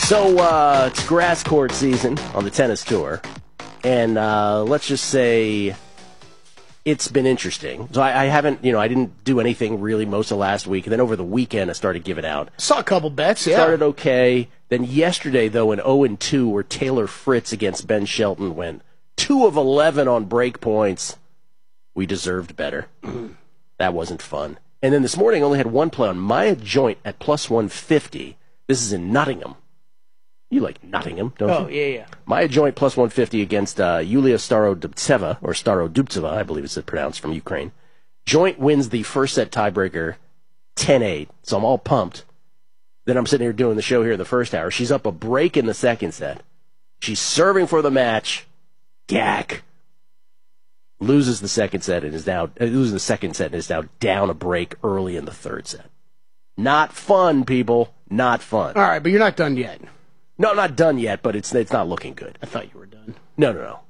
So it's grass court season on the tennis tour, and let's just say it's been interesting. So I haven't, I didn't do anything really most of last week, and then over the weekend I started giving out. Saw a couple bets, yeah. Started okay. Then yesterday, though, an 0-2 where Taylor Fritz against Ben Shelton went 2 of 11 on break points. We deserved better. That wasn't fun. And then this morning I only had one play on Maya Joint at plus 150. This is in Nottingham. You like Nottingham, don't you? Oh, yeah. Maya Joint plus 150 against Yulia Starodubtseva, I believe it's pronounced, from Ukraine. Joint wins the first set tiebreaker 10-8, so I'm all pumped. Then I'm sitting here doing the show here in the first hour. She's up a break in the second set. She's serving for the match. Gack. Loses the second set and is now down a break early in the third set. Not fun, people. Not fun. All right, but you're not done yet. No, not done yet, but it's not looking good. I thought you were done. No.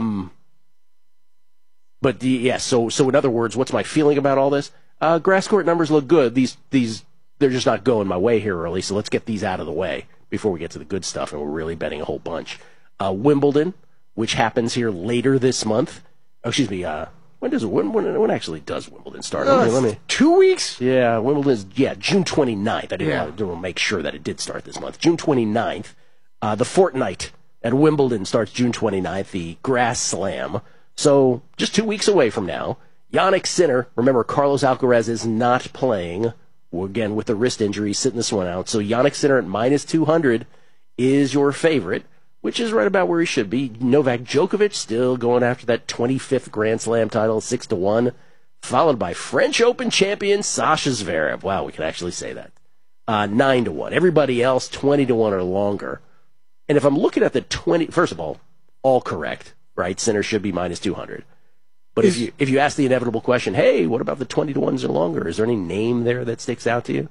So in other words, what's my feeling about all this? Grass court numbers look good. These they're just not going my way here early, so let's get these out of the way before we get to the good stuff, and we're really betting a whole bunch. Wimbledon, which happens here later this month. Oh, excuse me, when actually does Wimbledon start? Let me 2 weeks? Yeah, Wimbledon is, June 29th. I didn't want to make sure that it did start this month. June 29th. The Fortnite at Wimbledon starts June 29th, the Grass Slam. So just 2 weeks away from now. Jannik Sinner, remember Carlos Alcaraz is not playing, again with the wrist injury, sitting this one out. So Jannik Sinner at minus 200 is your favorite, which is right about where he should be. Novak Djokovic still going after that 25th Grand Slam title, 6-1, followed by French Open champion Sasha Zverev. Wow, we can actually say that. 9-1. Everybody else 20-1 or longer. And if I'm looking at the 20, first of all correct, right? Sinner should be minus 200. But if you ask the inevitable question, hey, what about the 20-1s or longer? Is there any name there that sticks out to you?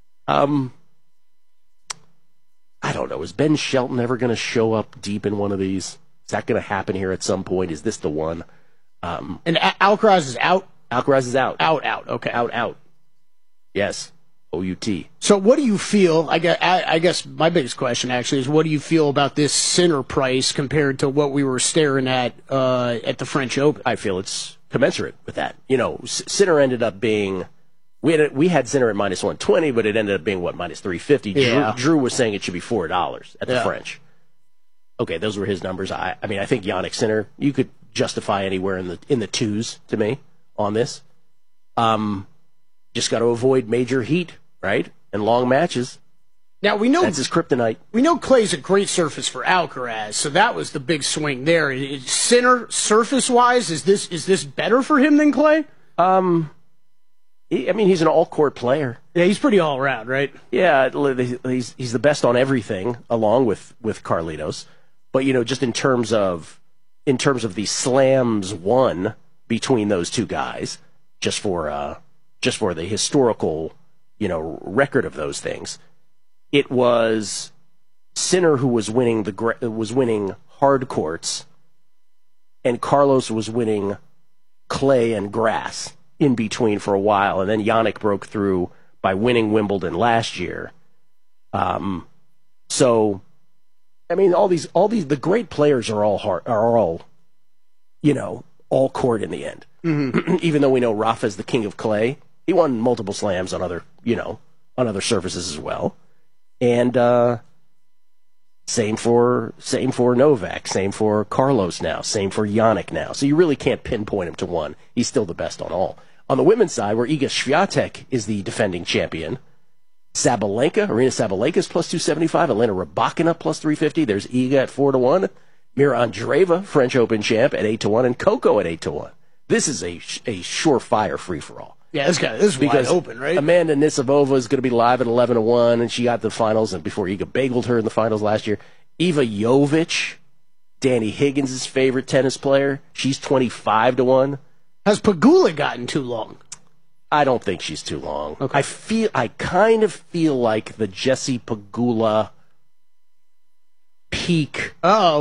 I don't know. Is Ben Shelton ever going to show up deep in one of these? Is that going to happen here at some point? Is this the one? And Alcaraz is out? Alcaraz is out. Out. Okay. Out. Yes. O-U-T. So what do you feel, I guess my biggest question actually is, what do you feel about this Sinner price compared to what we were staring at the French Open? I feel it's commensurate with that. Sinner ended up being... We had Sinner at minus 120, but it ended up being, minus 350. Yeah. Drew was saying it should be $4 at the French. Okay, those were his numbers. I mean, I think Jannik Sinner, you could justify anywhere in the twos to me on this. Just got to avoid major heat, right? And long matches. Now we know that's his kryptonite. We know clay's a great surface for Alcaraz, so that was the big swing there. Sinner, surface-wise, is this better for him than clay? He's an all-court player. Yeah, he's pretty all-around, right? Yeah, he's the best on everything, along with Carlitos. But just in terms of the slams won between those two guys, just for the historical record of those things, it was Sinner who was winning hard courts, and Carlos was winning clay and grass in between for a while, and then Jannik broke through by winning Wimbledon last year. So, all these the great players are all all court in the end. Mm-hmm. Even though we know Rafa's the king of clay, he won multiple slams on other surfaces as well. And same for Novak, same for Carlos now, same for Jannik now. So you really can't pinpoint him to one. He's still the best on all. On the women's side, where Iga Swiatek is the defending champion, Arina Sabalenka is plus 275, Elena Rybakina plus 350. There's Iga at 4-1, Mira Andreeva, French Open champ, at 8-1, and Coco at 8-1. This is a surefire free-for-all. Yeah, this is wide open, right? Amanda Nisovova is going to be live at 11-1, and she got the finals, and before Iga bageled her in the finals last year. Eva Jovic, Danny Higgins' favorite tennis player, she's 25-1. Has Pegula gotten too long? I don't think she's too long. Okay. I kind of feel like the Jessie Pegula peak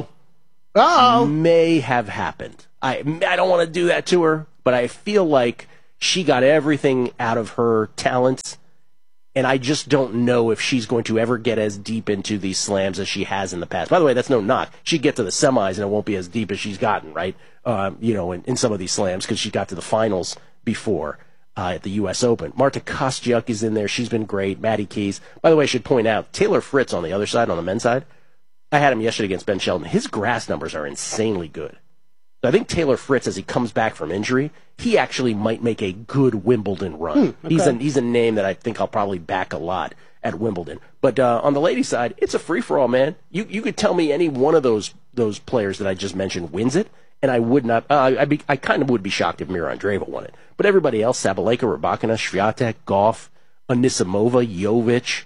may have happened. I don't want to do that to her, but I feel like she got everything out of her talents And I just don't know if she's going to ever get as deep into these slams as she has in the past. By the way, that's no knock. She'd get to the semis and it won't be as deep as she's gotten, right? In some of these slams because she got to the finals before at the U.S. Open. Marta Kostyuk is in there. She's been great. Maddie Keys. By the way, I should point out, Taylor Fritz on the other side, on the men's side, I had him yesterday against Ben Shelton. His grass numbers are insanely good. I think Taylor Fritz, as he comes back from injury, he actually might make a good Wimbledon run. Okay. He's a name that I think I'll probably back a lot at Wimbledon. But on the ladies' side, it's a free-for-all, man. You could tell me any one of those players that I just mentioned wins it, and I would not. I kind of would be shocked if Mira Andreeva won it. But everybody else, Sabalenka, Rybakina, Swiatek, Goff, Anisimova, Jovic,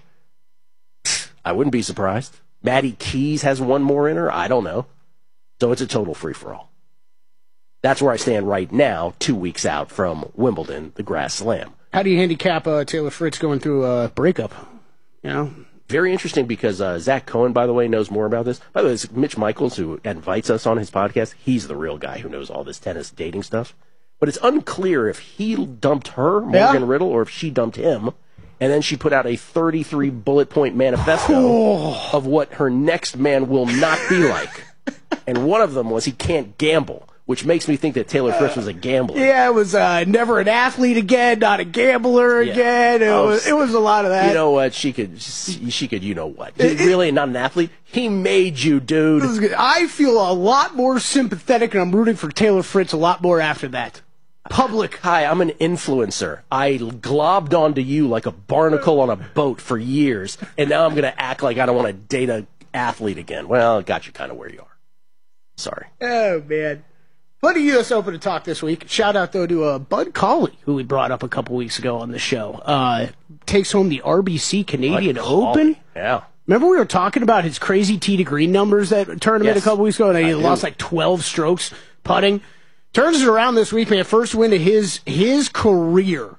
I wouldn't be surprised. Maddie Keys has one more in her. I don't know. So it's a total free-for-all. That's where I stand right now, 2 weeks out from Wimbledon, the Grass Slam. How do you handicap Taylor Fritz going through a breakup? You know, very interesting because Zach Cohen, by the way, knows more about this. By the way, it's Mitch Michaels, who invites us on his podcast. He's the real guy who knows all this tennis dating stuff. But it's unclear if he dumped her, Morgan Riddle, or if she dumped him. And then she put out a 33 bullet point manifesto of what her next man will not be like. And one of them was he can't gamble, which makes me think that Taylor Fritz was a gambler. Yeah, it was never an athlete again, not a gambler again. It was a lot of that. You know what? She could. You know what? Really, not an athlete. He made you, dude. I feel a lot more sympathetic, and I'm rooting for Taylor Fritz a lot more after that. Public. Hi, I'm an influencer. I globbed onto you like a barnacle on a boat for years, and now I'm going to act like I don't want to date an athlete again. Well, it got you kind of where you are. Sorry. Oh, man. Plenty of U.S. Open to talk this week. Shout out, though, to Bud Cauley, who we brought up a couple weeks ago on the show. Takes home the RBC Canadian Open. Yeah. Remember we were talking about his crazy tee to green numbers that tournament a couple weeks ago, and he lost like 12 strokes putting? Turns it around this week, man. First win of his career.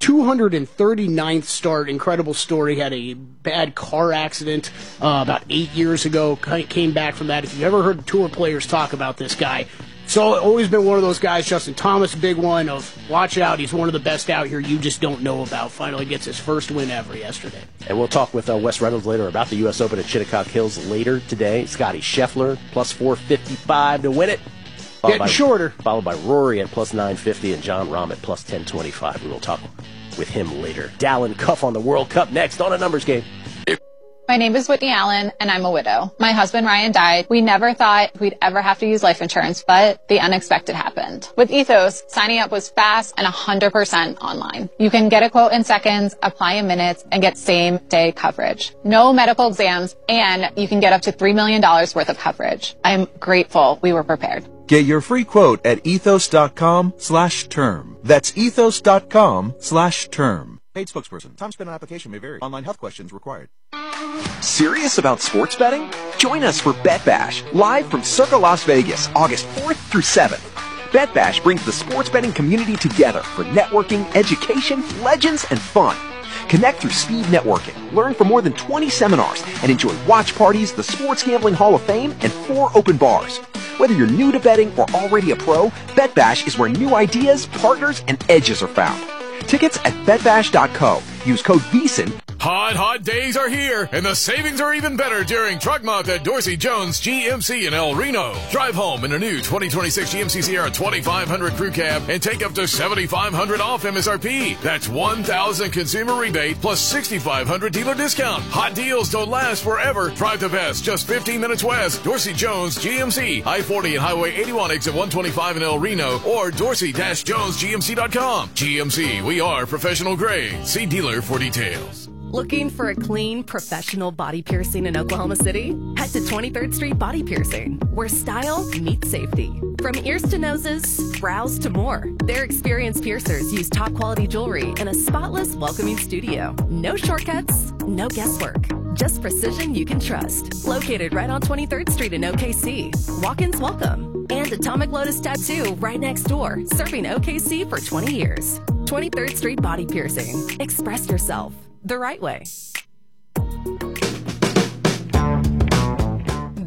239th start. Incredible story. Had a bad car accident about 8 years ago. Came back from that. If you've ever heard tour players talk about this guy, so always been one of those guys. Justin Thomas, big one of watch out. He's one of the best out here you just don't know about. Finally gets his first win ever yesterday. And we'll talk with Wes Reynolds later about the U.S. Open at Shinnecock Hills later today. Scotty Scheffler, plus 455 to win it. Getting shorter. Followed by Rory at plus 950 and John Rahm at plus 1025. We will talk with him later. Dallin Cuff on the World Cup next on A Numbers Game. My name is Whitney Allen, and I'm a widow. My husband, Ryan, died. We never thought we'd ever have to use life insurance, but the unexpected happened. With Ethos, signing up was fast and 100% online. You can get a quote in seconds, apply in minutes, and get same-day coverage. No medical exams, and you can get up to $3 million worth of coverage. I'm grateful we were prepared. Get your free quote at ethos.com/term. That's ethos.com/term. Paid spokesperson. Time spent on application may vary. Online health questions required. Serious about sports betting? Join us for Bet Bash, live from Circa Las Vegas, August 4th through 7th. Bet Bash brings the sports betting community together for networking, education, legends, and fun. Connect through speed networking, learn from more than 20 seminars, and enjoy watch parties, the Sports Gambling Hall of Fame, and 4 open bars. Whether you're new to betting or already a pro, Bet Bash is where new ideas, partners, and edges are found. Tickets at betbash.co. Use code VEASAN. Hot days are here, and the savings are even better during Truck Month at Dorsey Jones GMC in El Reno. Drive home in a new 2026 GMC Sierra 2500 Crew Cab and take up to $7,500 off MSRP. That's $1,000 consumer rebate plus $6,500 dealer discount. Hot deals don't last forever. Drive the best, just 15 minutes west. Dorsey Jones GMC, I-40 and Highway 81 exit 125 in El Reno, or dorsey-jonesgmc.com. GMC, we are professional grade. See dealer for details. Looking for a clean, professional body piercing in Oklahoma City? Head to 23rd Street Body Piercing, where style meets safety. From ears to noses, brows to more, their experienced piercers use top-quality jewelry in a spotless, welcoming studio. No shortcuts, no guesswork, just precision you can trust. Located right on 23rd Street in OKC. Walk-ins welcome. And Atomic Lotus Tattoo right next door, serving OKC for 20 years. 23rd Street Body Piercing. Express yourself the right way.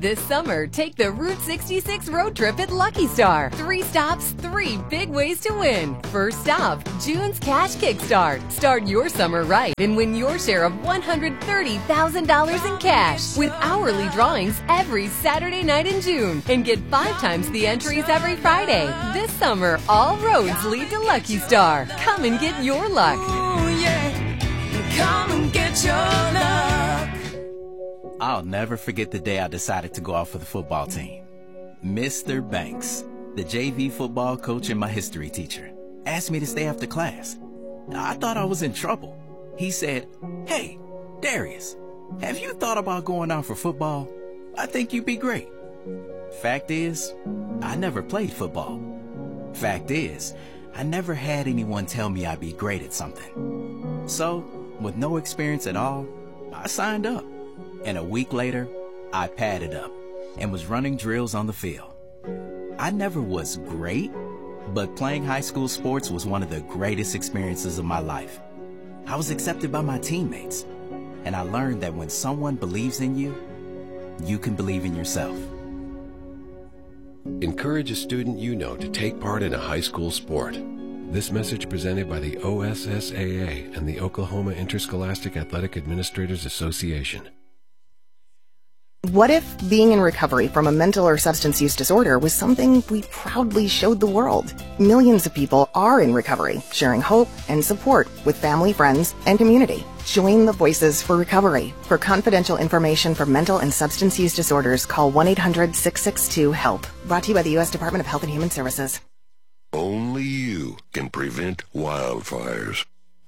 This summer, take the Route 66 road trip at Lucky Star. 3 stops, 3 big ways to win. First stop, June's Cash Kickstart. Start your summer right and win your share of $130,000 in cash with hourly drawings every Saturday night in June. And get 5 times the entries every Friday. This summer, all roads lead to Lucky Star. Come and get your luck. Ooh, yeah. Come and get your luck. I'll never forget the day I decided to go out for the football team. Mr. Banks, the JV football coach and my history teacher, asked me to stay after class. I thought I was in trouble. He said, "Hey, Darius, have you thought about going out for football? I think you'd be great." Fact is, I never played football. Fact is, I never had anyone tell me I'd be great at something. So, with no experience at all, I signed up. And a week later, I padded up and was running drills on the field. I never was great, but playing high school sports was one of the greatest experiences of my life. I was accepted by my teammates, and I learned that when someone believes in you, you can believe in yourself. Encourage a student you know to take part in a high school sport. This message presented by the OSSAA and the Oklahoma Interscholastic Athletic Administrators Association. What if being in recovery from a mental or substance use disorder was something we proudly showed the world? Millions of people are in recovery, sharing hope and support with family, friends, and community. Join the Voices for Recovery. For confidential information for mental and substance use disorders, call 1-800-662-HELP. Brought to you by the U.S. Department of Health and Human Services. Only you can prevent wildfires.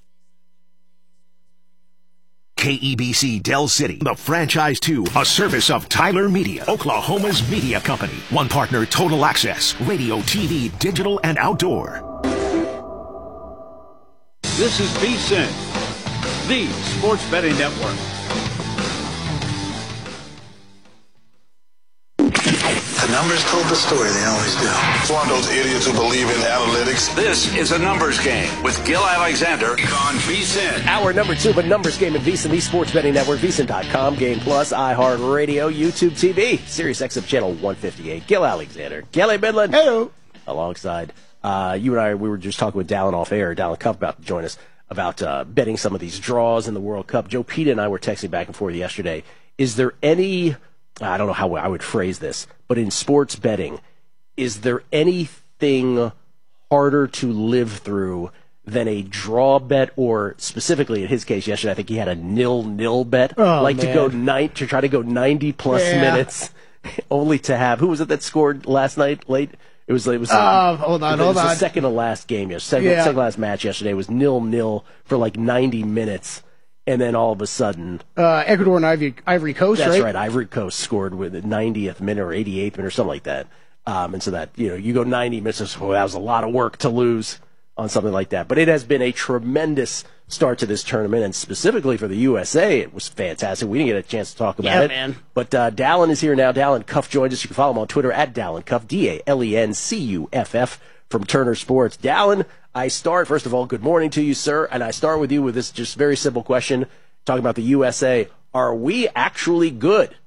KEBC Del City, the franchise 2, a service of Tyler Media, Oklahoma's media company. One partner, Total Access, radio, TV, digital, and outdoor. This is VSiN, the Sports Betting Network. The numbers told the story, they always do. It's one of those idiots who believe in analytics. This is a numbers game with Gil Alexander on VSiN. Hour number 2 of a numbers game at VSiN, the Sports Betting Network, VSiN.com, Game Plus, iHeartRadio, YouTube TV, Sirius XM Channel 158. Gil Alexander, Kelly Midland. Hello. Alongside you and I, we were just talking with Dallin off air. Dallin Cup about to join us about betting some of these draws in the World Cup. Joe Pita and I were texting back and forth yesterday. Is there any, I don't know how I would phrase this, but in sports betting, is there anything harder to live through than a draw bet, or specifically in his case yesterday, I think he had a 0-0 bet, to try to go 90-plus minutes, only to have, who was it that scored last night late? It was hold on. The second to last game, second last match yesterday was 0-0 for like 90 minutes. And then all of a sudden, Ecuador and Ivory Coast, that's right? That's right. Ivory Coast scored with the 90th minute or 88th minute or something like that. And so that, you go 90 minutes, that was a lot of work to lose on something like that. But it has been a tremendous start to this tournament, and specifically for the USA, it was fantastic. We didn't get a chance to talk about it. Man. But Dallin is here now. Dallin Cuff joins us. You can follow him on Twitter at Dallin Cuff, DALENCUFF from Turner Sports. Dallin, I start, first of all, good morning to you, sir, and I start with you with this just very simple question, talking about the USA. Are we actually good?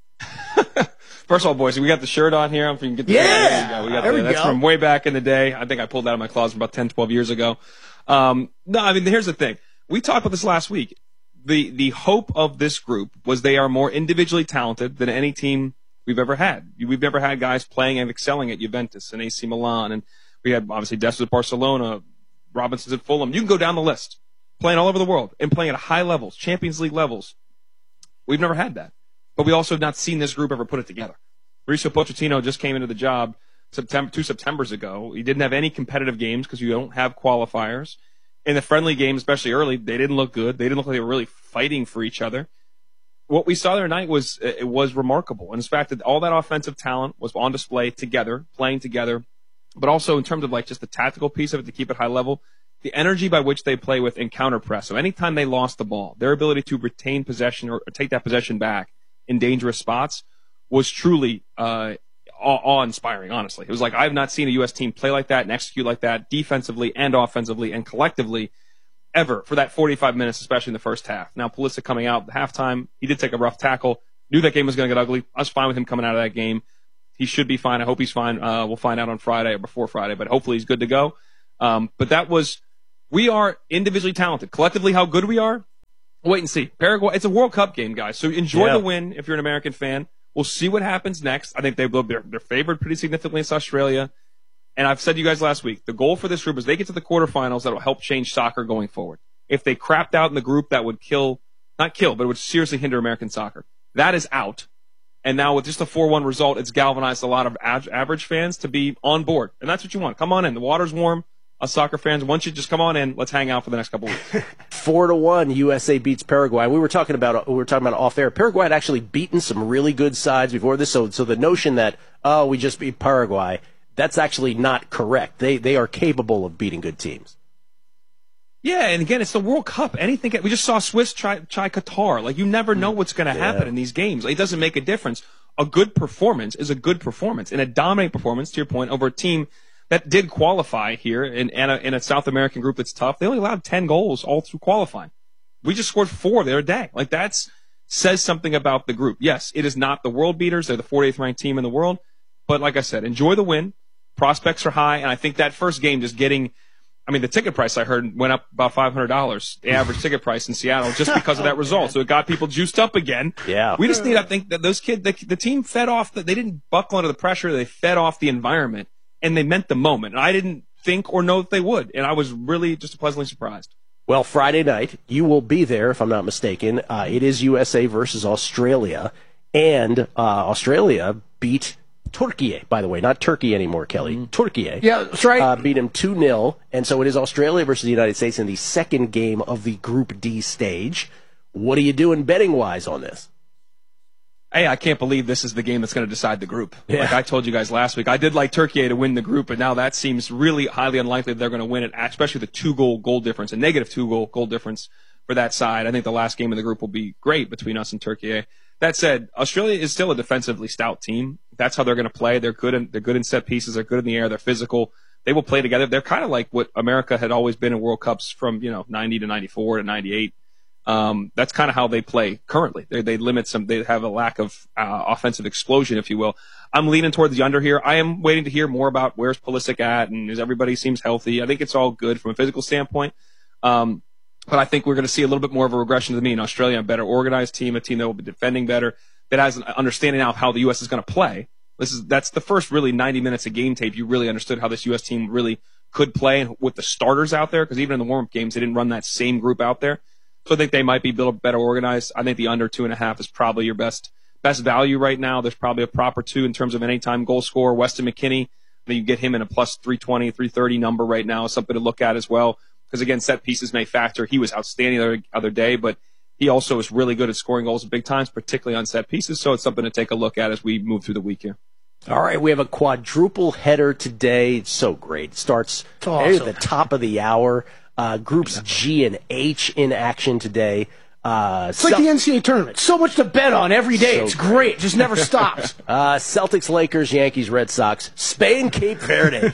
First of all, boys, we got the shirt on here. We got that's from way back in the day. I think I pulled that out of my closet about 10, 12 years ago. Here's the thing. We talked about this last week. The hope of this group was they are more individually talented than any team we've ever had. We've never had guys playing and excelling at Juventus and AC Milan, and we had, obviously, Dest at Barcelona, Robinson's at Fulham. You can go down the list, playing all over the world and playing at high levels, Champions League levels. We've never had that. But we also have not seen this group ever put it together. Mauricio Pochettino just came into the job 2 Septembers ago. He didn't have any competitive games because you don't have qualifiers. In the friendly game, especially early, they didn't look good. They didn't look like they were really fighting for each other. What we saw there tonight was remarkable. And in fact, that all that offensive talent was on display together, playing together. But also in terms of like just the tactical piece of it to keep it high level, the energy by which they play with in counter press. So anytime they lost the ball, their ability to retain possession or take that possession back in dangerous spots was truly awe-inspiring, honestly. It was like, I have not seen a U.S. team play like that and execute like that defensively and offensively and collectively ever for that 45 minutes, especially in the first half. Now, Pulisic coming out at halftime, he did take a rough tackle. Knew that game was going to get ugly. I was fine with him coming out of that game. He should be fine. I hope he's fine. We'll find out on Friday or before Friday, but hopefully he's good to go. But we are individually talented. Collectively, how good we are, wait and see. Paraguay, it's a World Cup game, guys. So enjoy the win if you're an American fan. We'll see what happens next. I think they're favored pretty significantly against Australia. And I've said to you guys last week, the goal for this group is they get to the quarterfinals that will help change soccer going forward. If they crapped out in the group, that would but it would seriously hinder American soccer. That is out. And now with just a 4-1 result, it's galvanized a lot of average fans to be on board. And that's what you want. Come on in. The water's warm. Us soccer fans, once you just come on in, let's hang out for the next couple of weeks. 4-1, USA beats Paraguay. We were talking about off air. Paraguay had actually beaten some really good sides before this, so the notion that we just beat Paraguay, that's actually not correct. They are capable of beating good teams. Yeah, and again, it's the World Cup. Anything we just saw Swiss try Qatar. Like, you never know what's going to happen in these games. It doesn't make a difference. A good performance is a good performance, and a dominant performance, to your point, over a team that did qualify here in a South American group that's tough. They only allowed 10 goals all through qualifying. We just scored 4 the other day. Like, says something about the group. Yes, it is not the world beaters. They're the 48th ranked team in the world. But like I said, enjoy the win. Prospects are high, and I think that first game just getting – the ticket price I heard went up about $500, the average ticket price in Seattle, just because of that result. So it got people juiced up again. Yeah. We just need, I think, that those kids, the team fed off, they didn't buckle under the pressure. They fed off the environment, and they meant the moment. And I didn't think or know that they would, and I was really just pleasantly surprised. Well, Friday night, you will be there, if I'm not mistaken. It is USA versus Australia, and Australia beat Turkey, by the way, not Turkey anymore, Kelly. Turkey. Yeah, that's right. Beat him 2-0, and so it is Australia versus the United States in the second game of the Group D stage. What are you doing betting-wise on this? Hey, I can't believe this is the game that's going to decide the group. Yeah. Like I told you guys last week, I did like Turkey to win the group, but now that seems really highly unlikely that they're going to win it, especially with a 2-goal difference, a negative 2-goal difference for that side. I think the last game of the group will be great between us and Turkey. That said, Australia is still a defensively stout team. That's how they're going to play. They're good in set pieces. They're good in the air. They're physical. They will play together. They're kind of like what America had always been in World Cups from 90 to 94 to 98. That's kind of how they play currently. They limit some. They have a lack of offensive explosion, if you will. I'm leaning toward the under here. I am waiting to hear more about where's Pulisic at and is everybody seems healthy. I think it's all good from a physical standpoint. But I think we're going to see a little bit more of a regression to me in Australia, a better organized team, a team that will be defending better, that has an understanding now of how the U.S. is going to play. That's the first really 90 minutes of game tape. You really understood how this U.S. team really could play with the starters out there, because even in the warm-up games, they didn't run that same group out there. So I think they might be a little better organized. I think the under 2.5 is probably your best value right now. There's probably a proper 2 in terms of an anytime goal scorer. Weston McKennie, you get him in a plus 320, 330 number right now, something to look at as well. Because, again, set pieces may factor. He was outstanding the other day, but he also is really good at scoring goals at big times, particularly on set pieces. So it's something to take a look at as we move through the week here. All right, we have a quadruple header today. It's so great. It starts at the top of the hour. Groups G and H in action today. It's like the NCAA tournament. So much to bet on every day. It's great. It just never stops. Celtics, Lakers, Yankees, Red Sox, Spain, Cape Verde.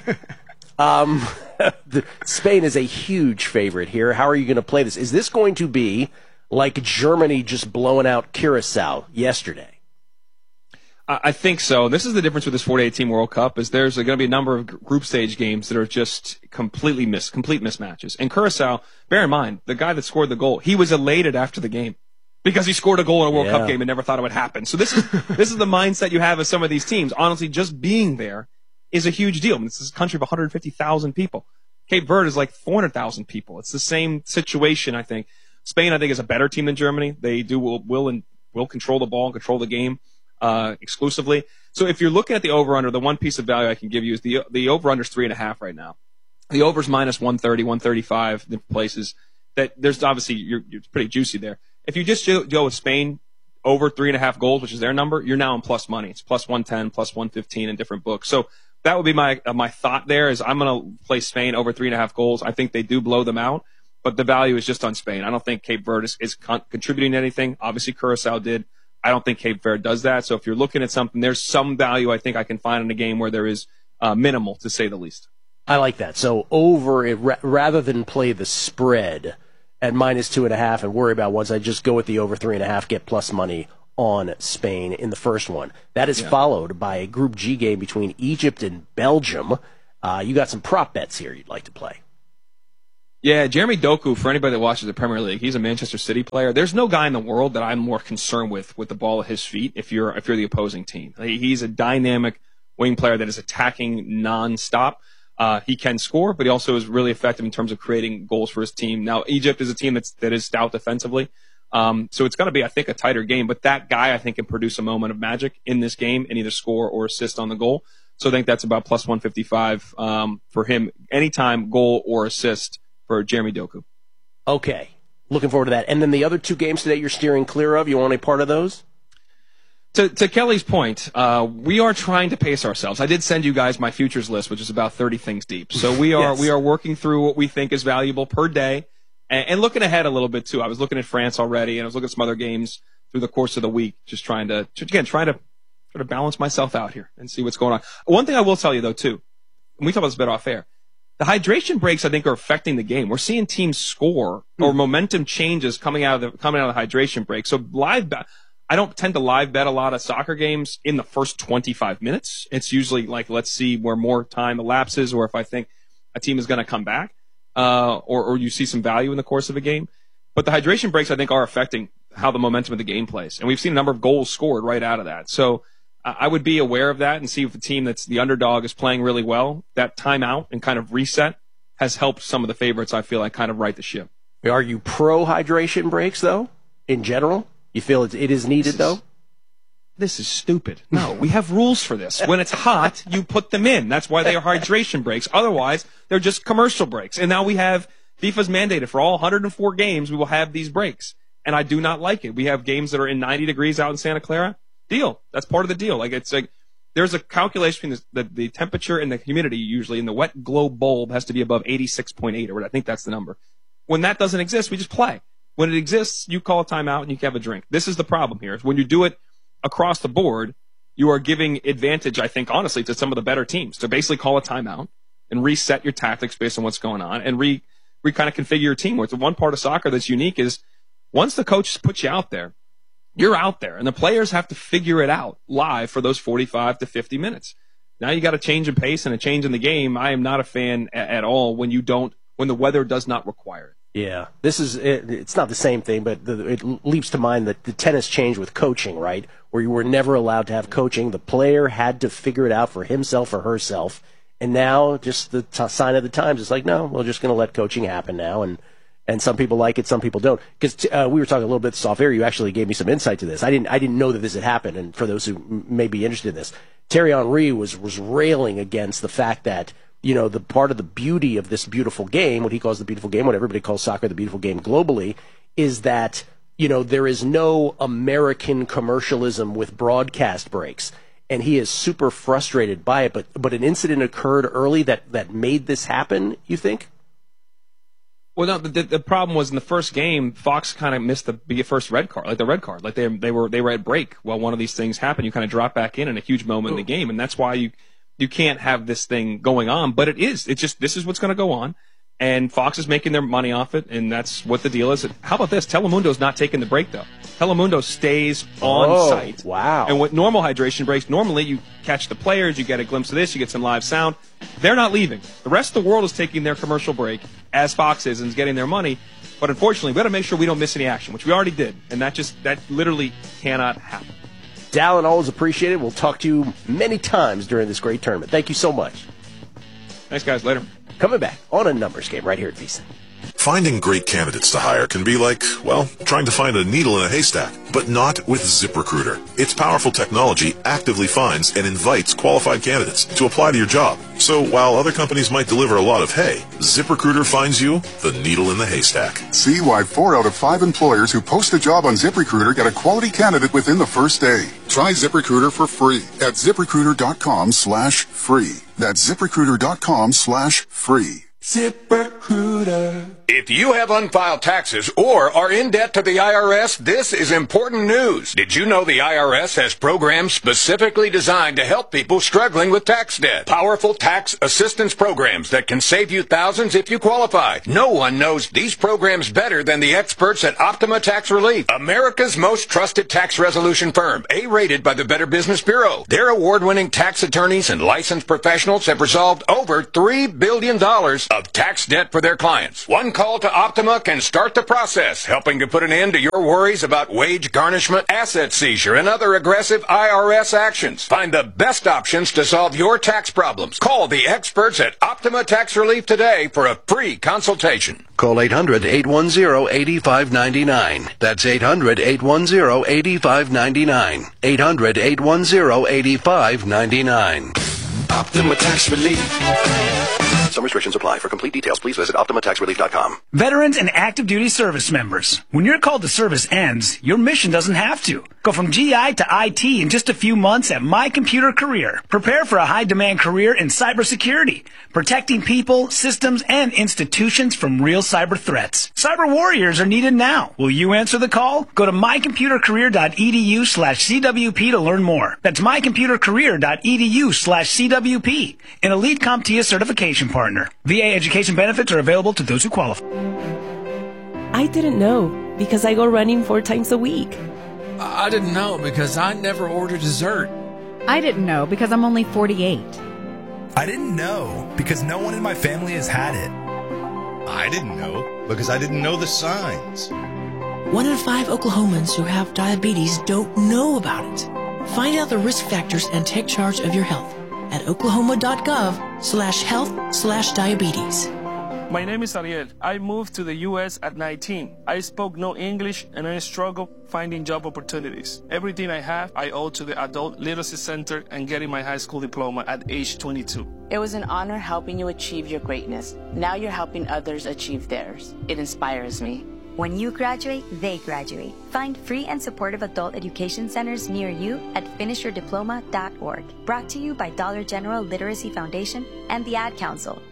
Spain is a huge favorite here. How are you going to play this? Is this going to be like Germany just blowing out Curacao yesterday? I think so. This is the difference with this 48-team World Cup, is there's going to be a number of group stage games that are just complete mismatches. And Curacao, bear in mind, the guy that scored the goal, he was elated after the game because he scored a goal in a World Cup game and never thought it would happen. So this is the mindset you have of some of these teams. Honestly, just being there is a huge deal. I mean, this is a country of 150,000 people. Cape Verde is like 400,000 people. It's the same situation, I think. Spain, I think, is a better team than Germany. They will control the ball and control the game exclusively. So if you're looking at the over-under, the one piece of value I can give you is the over-under is 3.5 right now. The over's minus 130, 135 in places. That there's obviously you're pretty juicy there. If you just go with Spain over 3.5 goals, which is their number, you're now in plus money. It's plus 110, plus 115 in different books. So that would be my thought there is I'm going to play Spain over 3.5 goals. I think they do blow them out, but the value is just on Spain. I don't think Cape Verde is contributing to anything. Obviously, Curacao did. I don't think Cape Verde does that. So if you're looking at something, there's some value I think I can find in a game where there is minimal, to say the least. I like that. So over it, rather than play the spread at minus 2.5 and worry about once, I just go with the over 3.5, get plus money on Spain in the first one. That is followed by a Group G game between Egypt and Belgium. You got some prop bets here you'd like to play. Yeah, Jeremy Doku, for anybody that watches the Premier League, he's a Manchester City player. There's no guy in the world that I'm more concerned with the ball at his feet if you're the opposing team. He's a dynamic wing player that is attacking nonstop. He can score, but he also is really effective in terms of creating goals for his team. Now, Egypt is a team that is stout defensively. So it's going to be, I think, a tighter game. But that guy, I think, can produce a moment of magic in this game and either score or assist on the goal. So I think that's about plus 155 for him. Anytime goal or assist for Jeremy Doku. Okay. Looking forward to that. And then the other two games today you're steering clear of, you want any part of those? To Kelly's point, we are trying to pace ourselves. I did send you guys my futures list, which is about 30 things deep. So we are working through what we think is valuable per day and looking ahead a little bit too. I was looking at France already and I was looking at some other games through the course of the week, just trying to sort of balance myself out here and see what's going on. One thing I will tell you though too, and we talk about this a bit off air, the hydration breaks, I think, are affecting the game. We're seeing teams score or momentum changes coming out of the hydration break. So I don't tend to live bet a lot of soccer games in the first 25 minutes. It's usually like, let's see where more time elapses or if I think a team is going to come back, or you see some value in the course of a game. But the hydration breaks, I think, are affecting how the momentum of the game plays. And we've seen a number of goals scored right out of that. So I would be aware of that and see if the team that's the underdog is playing really well. That timeout and kind of reset has helped some of the favorites, I feel like, kind of right the ship. Are you pro hydration breaks, though, in general? You feel it is needed, though? This is stupid. No, we have rules for this. When it's hot, you put them in. That's why they are hydration breaks. Otherwise, they're just commercial breaks. And now FIFA's mandated for all 104 games, we will have these breaks. And I do not like it. We have games that are in 90 degrees out in Santa Clara. Deal. That's part of the deal. There's a calculation between the temperature and the humidity usually in the wet glow bulb has to be above 86.8 or what I think that's the number. When that doesn't exist, we just play. When it exists, you call a timeout and you can have a drink. This is the problem here. When you do it across the board, you are giving advantage, I think, honestly, to some of the better teams to basically call a timeout and reset your tactics based on what's going on and kind of configure your team. Where the one part of soccer that's unique is once the coach puts you out there, you're out there, and the players have to figure it out live for those 45 to 50 minutes. Now you got a change in pace and a change in the game. I am not a fan at all when the weather does not require it. Yeah, it's not the same thing, but it leaps to mind that the tennis changed with coaching, right? Where you were never allowed to have coaching. The player had to figure it out for himself or herself. And now just the sign of the times, it's like, no, we're just going to let coaching happen now. And some people like it, some people don't. Because we were talking a little bit off air. You actually gave me some insight to this. I didn't know that this had happened. And for those who may be interested in this, Thierry Henry was railing against the fact that, the part of the beauty of this beautiful game, what he calls the beautiful game, what everybody calls soccer the beautiful game globally, is that, there is no American commercialism with broadcast breaks. And he is super frustrated by it. But an incident occurred early that made this happen, you think? Well, no, the problem was in the first game, Fox kind of missed the first red card. Like they were at break while one of these things happened. You kind of drop back in a huge moment in the game, and that's why you can't have this thing going on. But this is what's going to go on, and Fox is making their money off it, and that's what the deal is. How about this? Telemundo's not taking the break though. Telemundo stays on site. Wow. And with normal hydration breaks, normally you catch the players, you get a glimpse of this, you get some live sound. They're not leaving. The rest of the world is taking their commercial break, as Fox is, and is getting their money. But unfortunately, we got to make sure we don't miss any action, which we already did. And that literally cannot happen. Dallin, always appreciate it. We'll talk to you many times during this great tournament. Thank you so much. Thanks, guys. Later. Coming back on a numbers game right here at VSiN. Finding great candidates to hire can be like, trying to find a needle in a haystack, but not with ZipRecruiter. Its powerful technology actively finds and invites qualified candidates to apply to your job. So while other companies might deliver a lot of hay, ZipRecruiter finds you the needle in the haystack. See why 4 out of 5 employers who post a job on ZipRecruiter get a quality candidate within the first day. Try ZipRecruiter for free at ZipRecruiter.com/free. That's ZipRecruiter.com/free. ZipRecruiter. If you have unfiled taxes or are in debt to the IRS, this is important news. Did you know the IRS has programs specifically designed to help people struggling with tax debt? Powerful tax assistance programs that can save you thousands if you qualify. No one knows these programs better than the experts at Optima Tax Relief, America's most trusted tax resolution firm, A-rated by the Better Business Bureau. Their award-winning tax attorneys and licensed professionals have resolved over $3 billion of tax debt for their clients. One call to Optima can start the process, helping to put an end to your worries about wage garnishment, asset seizure, and other aggressive IRS actions. Find the best options to solve your tax problems. Call the experts at Optima Tax Relief today for a free consultation. Call 800-810-8599. That's 800-810-8599. 800-810-8599. Optima Tax Relief. Some restrictions apply. For complete details, please visit OptimaTaxRelief.com. Veterans and active duty service members. When your call to service ends, your mission doesn't have to. Go from GI to IT in just a few months at My Computer Career. Prepare for a high-demand career in cybersecurity, protecting people, systems, and institutions from real cyber threats. Cyber warriors are needed now. Will you answer the call? Go to mycomputercareer.edu/CWP to learn more. That's mycomputercareer.edu/CWP. An elite CompTIA certification partner. VA education benefits are available to those who qualify. I didn't know because I go running 4 times a week. I didn't know because I never order dessert. I didn't know because I'm only 48. I didn't know because no one in my family has had it. I didn't know because I didn't know the signs. 1 in 5 Oklahomans who have diabetes don't know about it. Find out the risk factors and take charge of your health at oklahoma.gov/health/diabetes. My name is Ariel. I moved to the U.S. at 19. I spoke no English and I struggled finding job opportunities. Everything I have, I owe to the Adult Literacy Center and getting my high school diploma at age 22. It was an honor helping you achieve your greatness. Now you're helping others achieve theirs. It inspires me. When you graduate, they graduate. Find free and supportive adult education centers near you at finishyourdiploma.org. Brought to you by Dollar General Literacy Foundation and the Ad Council.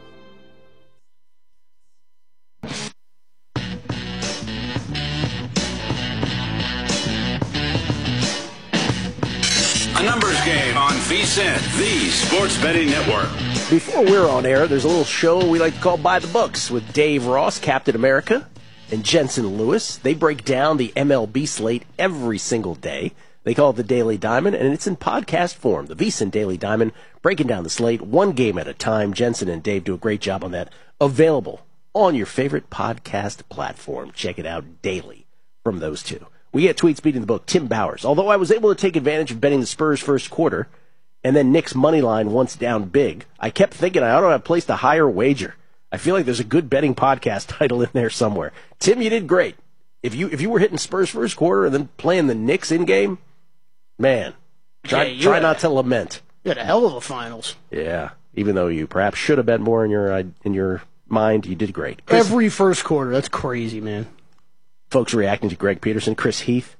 A numbers game on VSiN, the Sports Betting Network. Before we're on air, there's a little show we like to call By the Books with Dave Ross, Captain America, and Jensen Lewis. They break down the MLB slate every single day. They call it the Daily Diamond, and it's in podcast form. The VSiN Daily Diamond, breaking down the slate one game at a time. Jensen and Dave do a great job on that. Available on your favorite podcast platform. Check it out daily from those two. We get tweets beating the book, Tim Bowers. Although I was able to take advantage of betting the Spurs first quarter, and then Knicks money line once down big, I kept thinking I ought to have placed a higher wager. I feel like there's a good betting podcast title in there somewhere. Tim, you did great. If you were hitting Spurs first quarter and then playing the Knicks in game, man, try not to lament. You had a hell of a finals. Yeah, even though you perhaps should have bet more in your mind, you did great. Every first quarter, that's crazy, man. Folks reacting to Greg Peterson, Chris Heath.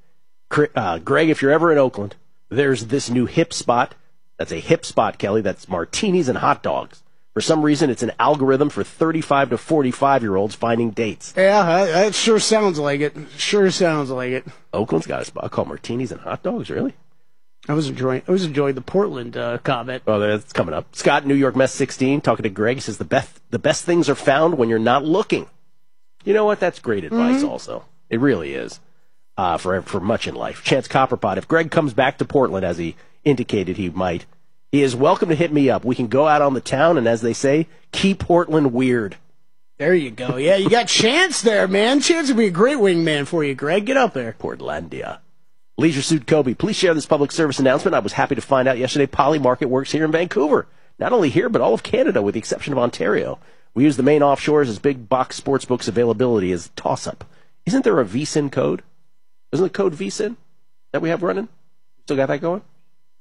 Greg, if you're ever in Oakland, there's this new hip spot. That's a hip spot, Kelly. That's martinis and hot dogs. For some reason, it's an algorithm for 35 to 45-year-olds finding dates. Yeah, that sure sounds like it. Oakland's got a spot called martinis and hot dogs, really? I was enjoying the Portland comment. Oh, that's coming up. Scott, New York Mets 16, talking to Greg. He says the best things are found when you're not looking. You know what? That's great advice also. It really is for much in life. Chance Copperpot, if Greg comes back to Portland, as he indicated he might, he is welcome to hit me up. We can go out on the town and, as they say, keep Portland weird. There you go. Yeah, you got Chance there, man. Chance would be a great wingman for you, Greg. Get up there. Portlandia. Leisure Suit Kobe, please share this public service announcement. I was happy to find out yesterday Poly Market works here in Vancouver. Not only here, but all of Canada, with the exception of Ontario. We use the main offshores as big box sportsbooks availability as toss-up. Isn't there a VSiN code? Isn't the code VSiN that we have running? Still got that going?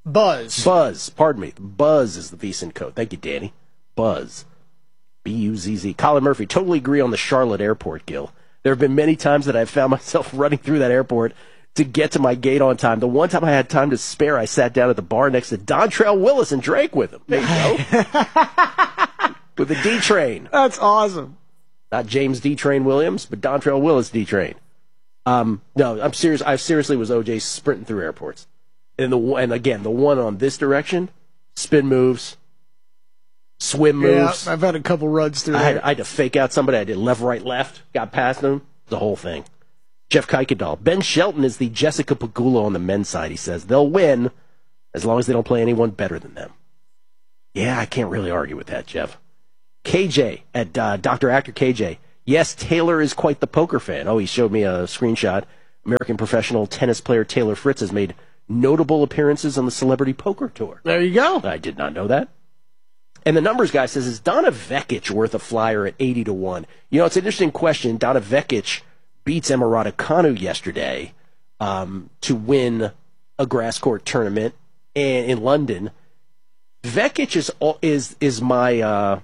Buzz. Pardon me. Buzz is the VSiN code. Thank you, Danny. Buzz. B-U-Z-Z. Colin Murphy, totally agree on the Charlotte airport, Gil. There have been many times that I've found myself running through that airport to get to my gate on time. The one time I had time to spare, I sat down at the bar next to Dontrell Willis and drank with him. There you go. with the D train. That's awesome. Not James D Train Williams, but Dontrell Willis D Train. No, I'm serious. I seriously was OJ sprinting through airports, and again the one on this direction, spin moves, swim moves. Yeah, I've had a couple runs through. I had to fake out somebody. I did left, right, left. Got past them. The whole thing. Jeff Kuykendall. Ben Shelton is the Jessica Pegula on the men's side. He says they'll win as long as they don't play anyone better than them. Yeah, I can't really argue with that, Jeff. KJ at Dr. Actor KJ. Yes, Taylor is quite the poker fan. Oh, he showed me a screenshot. American professional tennis player Taylor Fritz has made notable appearances on the Celebrity Poker Tour. There you go. I did not know that. And the numbers guy says, is Donna Vekic worth a flyer at 80-1? You know, it's an interesting question. Donna Vekic beats Emma Raducanu yesterday to win a grass court tournament in London. Vekic is my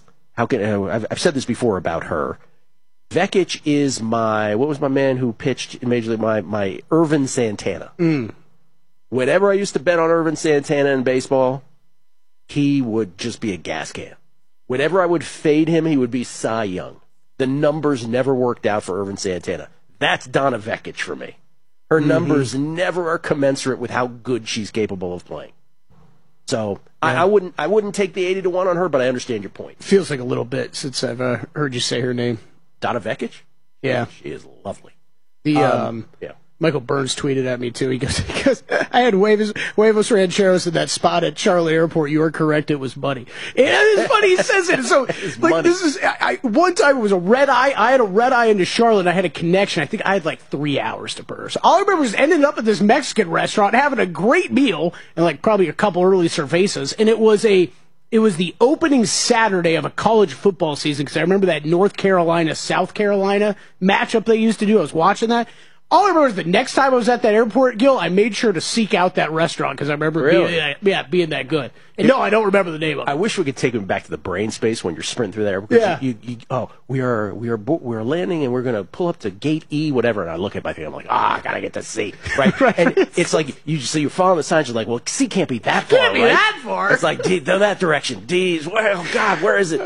I've said this before about her. Vekic is what was my man who pitched in Major League? My Irvin Santana. Whenever I used to bet on Irvin Santana in baseball, he would just be a gas can. Whenever I would fade him, he would be Cy Young. The numbers never worked out for Irvin Santana. That's Donna Vekic for me. Her numbers never are commensurate with how good she's capable of playing. So I wouldn't take the 80-1 on her, but I understand your point. Feels like a little bit since I've heard you say her name. Donna Vekic? Yeah. She is lovely. Yeah. Michael Burns tweeted at me, too. He goes, I had Huevos Rancheros in that spot at Charlotte Airport. You were correct. It was money. It's funny he says it. So, this is, one time it was a red eye. I had a red eye into Charlotte, and I had a connection. I think I had like 3 hours to burn. So all I remember was ending up at this Mexican restaurant, having a great meal, and like probably a couple early cervezas, and it was the opening Saturday of a college football season, because I remember that North Carolina-South Carolina matchup they used to do. I was watching that. All I remember is the next time I was at that airport, Gil, I made sure to seek out that restaurant because I remember being that good. And no, I don't remember the name of it. I wish we could take him back to the brain space when you're sprinting through there. Yeah. We are landing and we're going to pull up to gate E, whatever. And I look at my thing, I'm like, I gotta get to C, right? Right. And it's like you're following the signs. You're like, well, C can't be that far. Can't be that far. It's like D, that direction. D's. Oh God, where is it?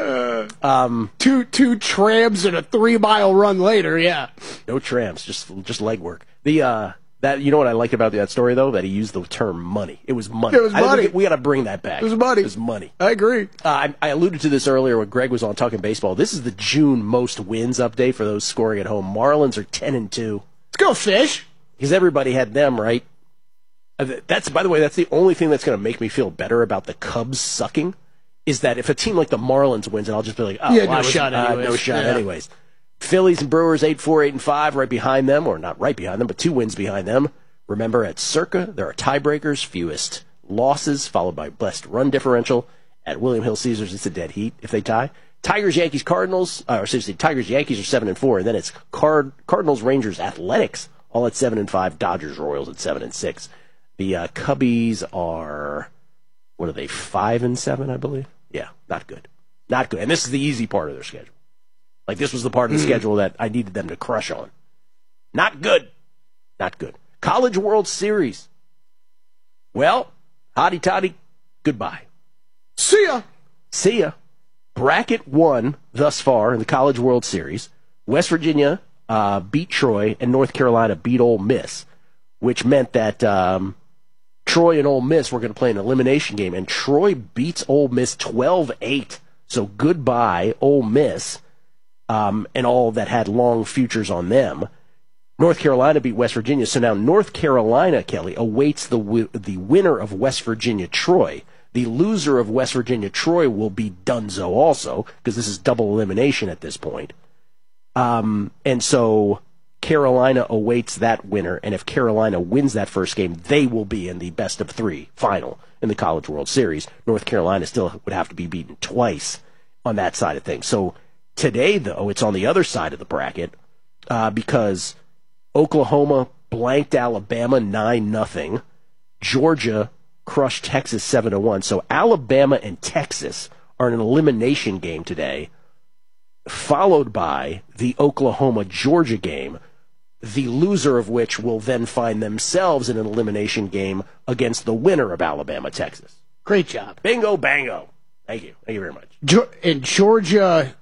Two trams and a 3-mile run later. Yeah. No trams, just leg work. That you know what I liked about that story though, that he used the term money. It was money. It was money. We got to bring that back. It was money. It was money. I agree. I alluded to this earlier when Greg was on talking baseball. This is the June most wins update for those scoring at home. Marlins are 10-2. Let's go Fish. Because everybody had them right. That's by the way, that's the only thing that's going to make me feel better about the Cubs sucking. Is that if a team like the Marlins wins, and I'll just be like, no shot anyways. Phillies and Brewers 8-4, 8-5, right behind them, or not right behind them, but 2 wins behind them. Remember, at Circa, there are tiebreakers, fewest losses, followed by best run differential. At William Hill Caesars, it's a dead heat if they tie. Tigers, Yankees, Cardinals, Tigers, Yankees are 7-4, and then it's Cardinals, Rangers, Athletics, all at 7-5. Dodgers, Royals at 7-6. The Cubbies are, 5-7, I believe. Yeah, not good, not good. And this is the easy part of their schedule. Like, this was the part of the schedule that I needed them to crush on. Not good. Not good. College World Series. Well, hotty toddy, goodbye. See ya. See ya. Bracket 1 thus far in the College World Series. West Virginia beat Troy, and North Carolina beat Ole Miss, which meant that Troy and Ole Miss were going to play an elimination game, and Troy beats Ole Miss 12-8. So goodbye, Ole Miss. And all that had long futures on them. North Carolina beat West Virginia, so now North Carolina, Kelly, awaits the winner of West Virginia-Troy. The loser of West Virginia-Troy will be Dunzo also, because this is double elimination at this point. And so Carolina awaits that winner, and if Carolina wins that first game, they will be in the best-of-3 final in the College World Series. North Carolina still would have to be beaten twice on that side of things. So today, though, it's on the other side of the bracket because Oklahoma blanked Alabama 9-0. Georgia crushed Texas 7-1. So Alabama and Texas are in an elimination game today, followed by the Oklahoma-Georgia game, the loser of which will then find themselves in an elimination game against the winner of Alabama-Texas. Great job. Bingo, bango. Thank you. Thank you very much. In Georgia,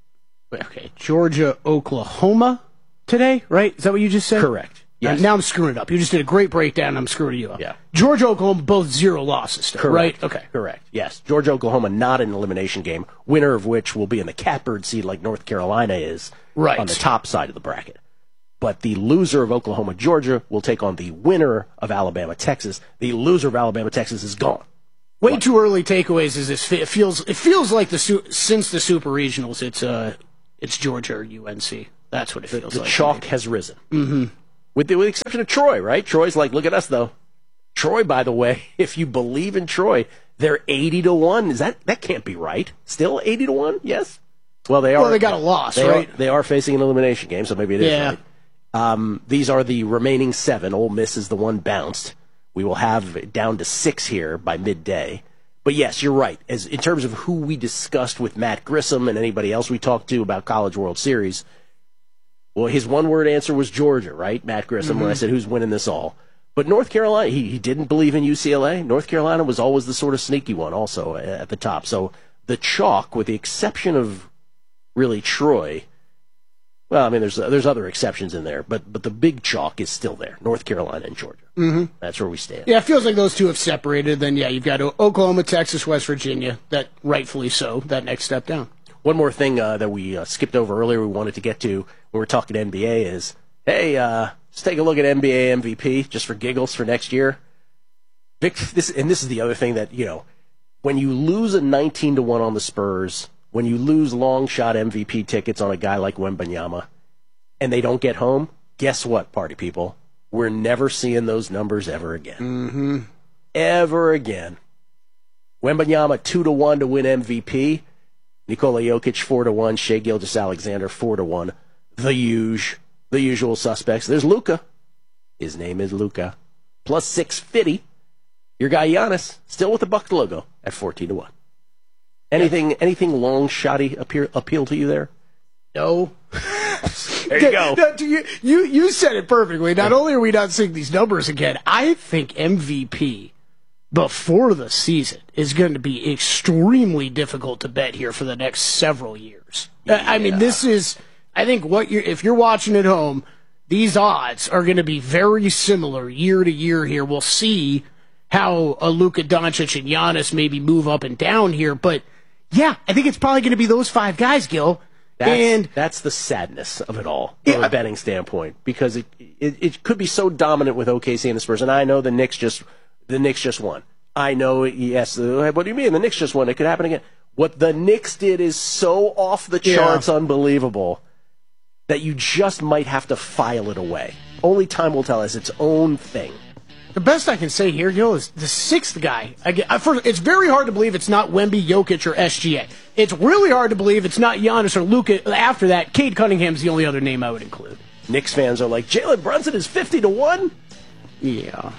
Oklahoma today, right? Is that what you just said? Correct. Yes. Now I'm screwing it up. You just did a great breakdown, and I'm screwing you up. Yeah. Georgia, Oklahoma, both 0 losses still, Correct. right? Okay. Correct. Yes. Georgia, Oklahoma, not an elimination game, winner of which will be in the catbird seed like North Carolina is on the top side of the bracket. But the loser of Oklahoma, Georgia will take on the winner of Alabama, Texas. The loser of Alabama, Texas is gone. Way too early takeaways is this. It feels like since the Super Regionals, it's Georgia or UNC. That's what it feels like. The chalk has risen. Mm-hmm. With the exception of Troy, right? Troy's like, look at us, though. Troy, by the way, if you believe in Troy, they're 80-1. That can't be right. Still 80-1? Yes? Well, they are. Well, they got a loss, right? They are facing an elimination game, so maybe it is right. These are the remaining 7. Ole Miss is the one bounced. We will have it down to 6 here by midday. But yes, you're right. In terms of who we discussed with Matt Grissom and anybody else we talked to about College World Series, well, his one-word answer was Georgia, right? Matt Grissom, when I said who's winning this all. But North Carolina, he didn't believe in UCLA. North Carolina was always the sort of sneaky one also at the top. So the chalk, with the exception of really Troy, well, I mean, there's other exceptions in there, but the big chalk is still there. North Carolina and Georgia. Mm-hmm. That's where we stand. Yeah, it feels like those two have separated. Then, you've got Oklahoma, Texas, West Virginia. That rightfully so. That next step down. One more thing that we skipped over earlier we wanted to get to when we're talking NBA is, hey, let's take a look at NBA MVP just for giggles for next year. This is the other thing that, when you lose a 19-1 on the Spurs, when you lose long shot MVP tickets on a guy like Wembanyama, and they don't get home, guess what, party people? We're never seeing those numbers ever again. Mm-hmm. Ever again. Wembanyama 2-1 to win MVP. Nikola Jokic 4-1, Shai Gilgeous-Alexander 4-1. The usual suspects. There's Luka. His name is Luka. Plus 650. Your guy Giannis, still with the Bucks logo at 14-1. Anything long shotty appeal to you there? No. There you go. You said it perfectly. Not only are we not seeing these numbers again, I think MVP before the season is going to be extremely difficult to bet here for the next several years. Yeah. I mean, I think if you're watching at home, these odds are going to be very similar year to year here. We'll see how Luka Doncic and Giannis maybe move up and down here, but yeah, I think it's probably going to be those 5 guys, Gil. That's the sadness of it all from a betting standpoint, because it could be so dominant with OKC and the Spurs, and I know the Knicks just won. I know, yes. What do you mean? The Knicks just won. It could happen again. What the Knicks did is so off the charts unbelievable that you just might have to file it away. Only time will tell as its own thing. The best I can say here, Gil, is the 6th guy. It's very hard to believe it's not Wemby, Jokic, or SGA. It's really hard to believe it's not Giannis or Luka. After that, Cade Cunningham's the only other name I would include. Knicks fans are like, Jalen Brunson is 50-1? Yeah.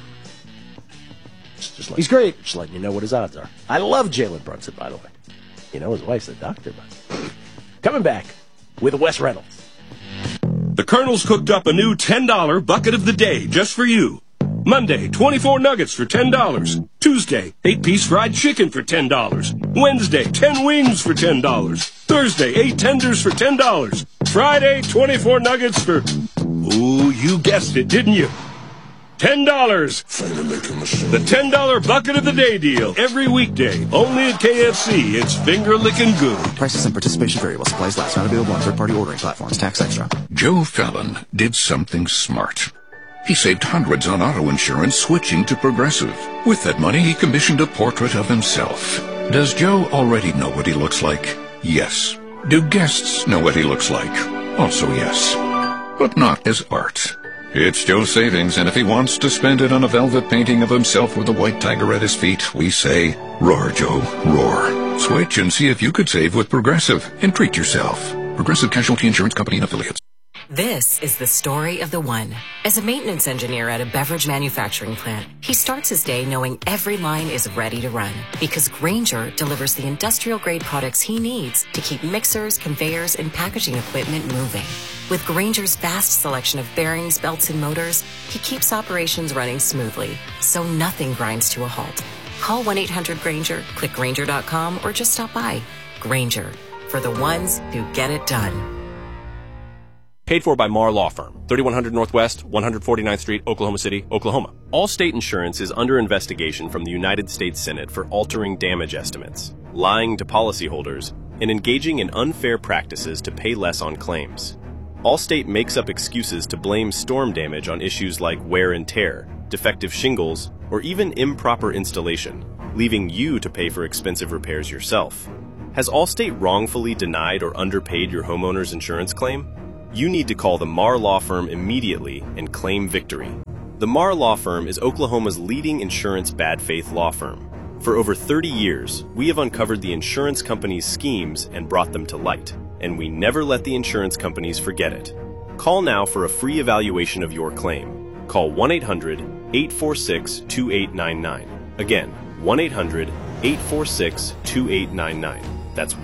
He's great. Just letting you know what his odds are. I love Jalen Brunson, by the way. His wife's a doctor. But coming back with Wes Reynolds. The Colonel's cooked up a new $10 bucket of the day just for you. Monday, 24 nuggets for $10. Tuesday, 8-piece fried chicken for $10. Wednesday, 10 wings for $10. Thursday, 8 tenders for $10. Friday, 24 nuggets for... Ooh, you guessed it, didn't you? $10. The $10 bucket of the day deal. Every weekday. Only at KFC. It's finger-licking good. Prices and participation variable. Supplies last. Not available on third-party ordering platforms. Tax extra. Joe Fallon did something smart. He saved hundreds on auto insurance switching to Progressive. With that money, he commissioned a portrait of himself. Does Joe already know what he looks like? Yes. Do guests know what he looks like? Also yes. But not as art. It's Joe's savings, and if he wants to spend it on a velvet painting of himself with a white tiger at his feet, we say, roar, Joe, roar. Switch and see if you could save with Progressive and treat yourself. Progressive Casualty Insurance Company and Affiliates. This is the story of the one. As a maintenance engineer at a beverage manufacturing plant, he starts his day knowing every line is ready to run because Grainger delivers the industrial-grade products he needs to keep mixers, conveyors, and packaging equipment moving. With Grainger's vast selection of bearings, belts, and motors, he keeps operations running smoothly, so nothing grinds to a halt. Call 1-800-GRANGER, click Grainger.com, or just stop by. Grainger, for the ones who get it done. Paid for by Marr Law Firm, 3100 Northwest, 149th Street, Oklahoma City, Oklahoma. Allstate Insurance is under investigation from the United States Senate for altering damage estimates, lying to policyholders, and engaging in unfair practices to pay less on claims. Allstate makes up excuses to blame storm damage on issues like wear and tear, defective shingles, or even improper installation, leaving you to pay for expensive repairs yourself. Has Allstate wrongfully denied or underpaid your homeowner's insurance claim? You need to call the Marr Law Firm immediately and claim victory. The Marr Law Firm is Oklahoma's leading insurance bad faith law firm. For over 30 years, we have uncovered the insurance companies' schemes and brought them to light, and we never let the insurance companies forget it. Call now for a free evaluation of your claim. Call 1-800-846-2899. Again, 1-800-846-2899. That's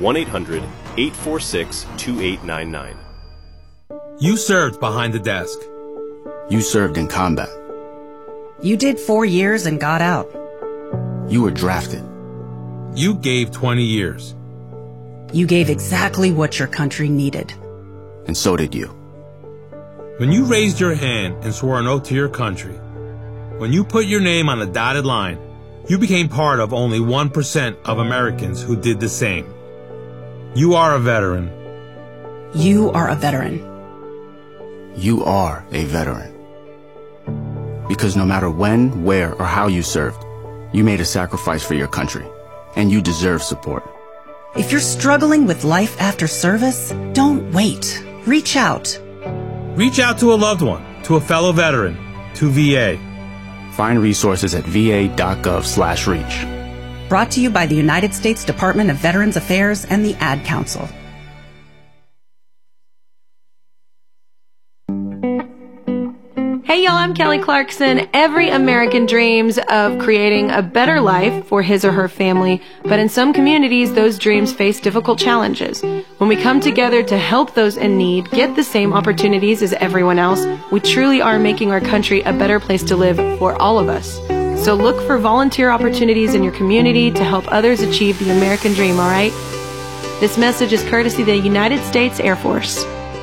1-800-846-2899. You served behind the desk. You served in combat. You did 4 years and got out. You were drafted. You gave 20 years. You gave exactly what your country needed. And so did you. When you raised your hand and swore an oath to your country, when you put your name on a dotted line, you became part of only 1% of Americans who did the same. You are a veteran. You are a veteran. You are a veteran. Because no matter when, where, or how you served, you made a sacrifice for your country, and you deserve support. If you're struggling with life after service, don't wait. Reach out. Reach out to a loved one, to a fellow veteran, to VA. Find resources at va.gov/reach. Brought to you by the United States Department of Veterans Affairs and the Ad Council. Hey y'all, I'm Kelly Clarkson. Every American dreams of creating a better life for his or her family, but in some communities, those dreams face difficult challenges. When we come together to help those in need get the same opportunities as everyone else, we truly are making our country a better place to live for all of us. So look for volunteer opportunities in your community to help others achieve the American dream, all right? This message is courtesy of the United States Air Force.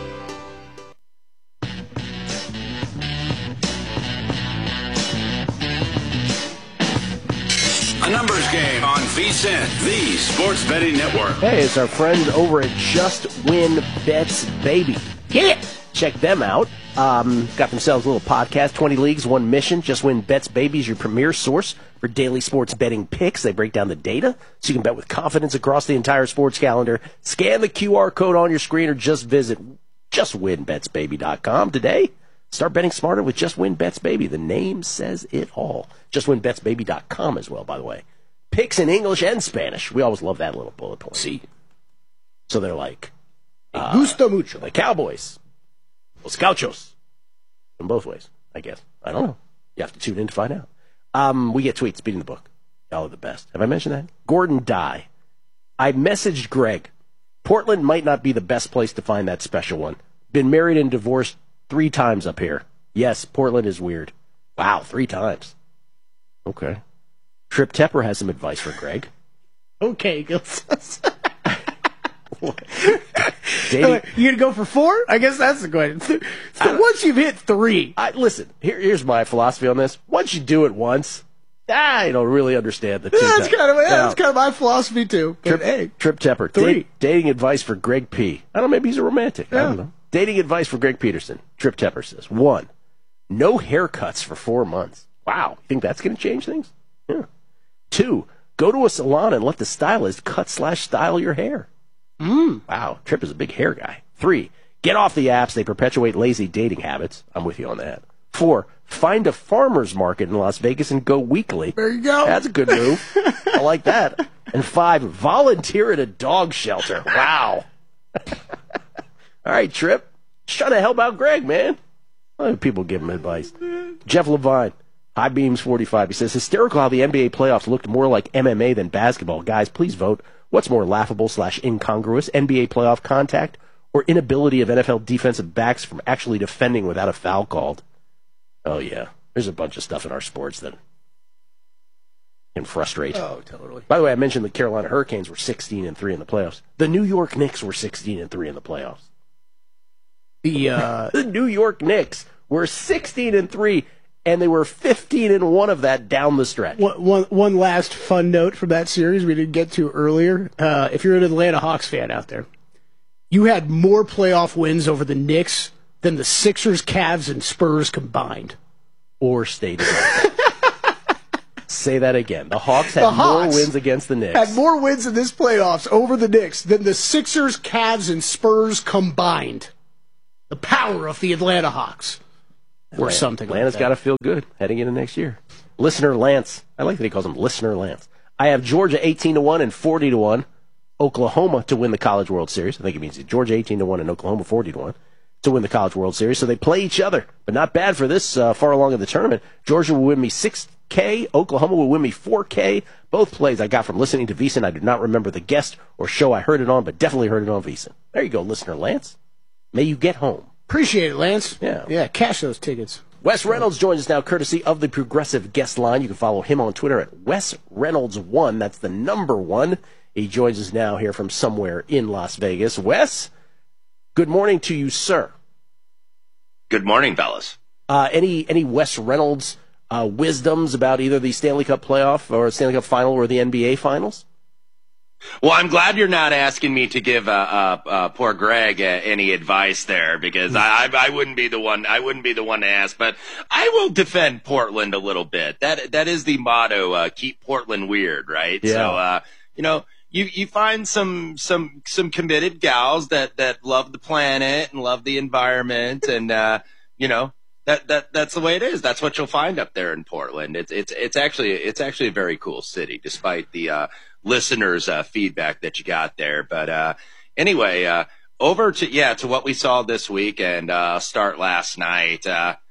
A numbers game on VSiN, the Sports Betting Network. Hey, it's our friends over at Just Win Bets Baby. Yeah! Check them out. Got themselves a little podcast, 20 leagues, one mission. Just Win Bets Baby is your premier source for daily sports betting picks. They break down the data so you can bet with confidence across the entire sports calendar. Scan the QR code on your screen or just visit justwinbetsbaby.com today. Start betting smarter with Just Win Bets Baby. The name says it all. JustWinBetsBaby.com as well, by the way. Picks in English and Spanish. We always love that little bullet point. See? So they're like, gusta mucho. The Cowboys. Los Gauchos. In both ways, I guess. I don't know. You have to tune in to find out. We get tweets beating the book. Y'all are the best. Have I mentioned that? Gordon Dye. I messaged Greg. Portland might not be the best place to find that special one. Been married and divorced 3 times up here. Yes, Portland is weird. Wow, 3 times. Okay. Trip Tepper has some advice for Greg. Okay, Gilson. You're gonna go for 4? I guess that's the question. So once you've hit 3, listen. Here's my philosophy on this. Once you do it once, I don't really understand the two. That's kind of my philosophy too. But Trip Tepper. 3. Dating advice for Greg P. I don't know. Maybe he's a romantic. I don't know. Dating advice for Greg Peterson. Trip Tepper says 1. No haircuts for 4 months. Wow. You think that's going to change things? Yeah. 2. Go to a salon and let the stylist cut/style your hair. Wow. Trip is a big hair guy. 3. Get off the apps. They perpetuate lazy dating habits. I'm with you on that. 4. Find a farmer's market in Las Vegas and go weekly. There you go. That's a good move. I like that. And 5. Volunteer at a dog shelter. Wow. All right, Trip. Just trying to help out Greg, man. People give him advice. Jeff Levine, High Beams 45. He says, hysterical how the NBA playoffs looked more like MMA than basketball. Guys, please vote. What's more laughable/incongruous, NBA playoff contact or inability of NFL defensive backs from actually defending without a foul called? Oh, yeah. There's a bunch of stuff in our sports that can frustrate. Oh, totally. By the way, I mentioned the Carolina Hurricanes were 16-3 in the playoffs. The New York Knicks were 16-3 in the playoffs. The New York Knicks were 16-3, and they were 15-1 of that down the stretch. One last fun note from that series we didn't get to earlier. If you're an Atlanta Hawks fan out there, you had more playoff wins over the Knicks than the Sixers, Cavs, and Spurs combined. Or stayed together. Say that again. The Hawks had more wins against the Knicks. Had more wins in this playoffs over the Knicks than the Sixers, Cavs, and Spurs combined. The power of the Atlanta Hawks. Or something Atlanta's like that. got to feel good heading into next year. Listener Lance. I like that he calls him Listener Lance. I have Georgia 18-1 and 40-1. Oklahoma to win the College World Series. I think it means Georgia 18-1 and Oklahoma 40-1 to win the College World Series. So they play each other, but not bad for this far along in the tournament. Georgia will win me 6K. Oklahoma will win me 4K. Both plays I got from listening to VSiN. I do not remember the guest or show I heard it on, but definitely heard it on VSiN. There you go, Listener Lance. May you get home. Appreciate it, Lance. Yeah, cash those tickets. Wes Reynolds joins us now courtesy of the Progressive Guest Line. You can follow him on Twitter at Wes Reynolds1. That's the number 1. He joins us now here from somewhere in Las Vegas. Wes, good morning to you, sir. Good morning, fellas. Any Wes Reynolds wisdoms about either the Stanley Cup playoff or Stanley Cup final or the NBA finals? Well, I'm glad you're not asking me to give poor Greg any advice there, because I wouldn't be the one. I wouldn't be the one to ask, but I will defend Portland a little bit. That is the motto: keep Portland weird, right? Yeah. So you find some committed gals that love the planet and love the environment, and that's the way it is. That's what you'll find up there in Portland. It's actually a very cool city, despite the listeners' feedback that you got there. But anyway, over to what we saw this week and start last night.